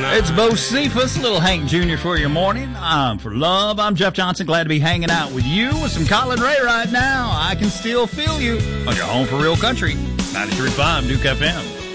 It's Bo Cephas, Little Hank Jr. for your morning. I'm for love. I'm Jeff Johnson. Glad to be hanging out with you with some Colin Ray right now. I can still feel you on your home for real country. 93.5 Duke FM.